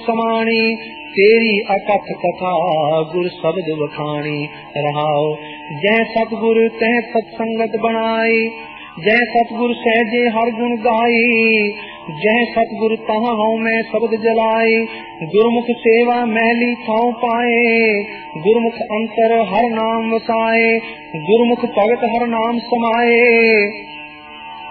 समाणी, तेरी अकथ कथा गुर शब्द वखाणी। रहाओ जय सतगुर तह सत्संगत बनाई, जय सतगुर सहजे हर गुण गाई। जय सतगुर तहाँ हूँ मैं शब्द जलाई, गुरमुख सेवा महली थाऊ पाए। गुरमुख अंतर हर नाम वसाए, गुरमुख भगत हर नाम समाए।